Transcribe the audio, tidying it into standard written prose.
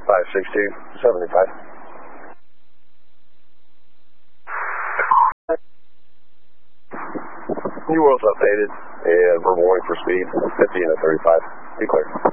562, 75. New world's updated, and verbal warning for speed, 50 and a 35. Be clear.